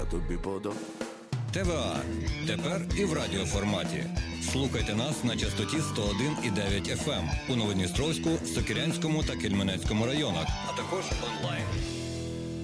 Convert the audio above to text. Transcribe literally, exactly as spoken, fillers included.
тобі подам. ТВА. Тепер і в радіоформаті. Слухайте нас на частоті сто один і дев'ять еф ем у Новодністровську, Сокирянському та Кельменецькому районах, а також онлайн.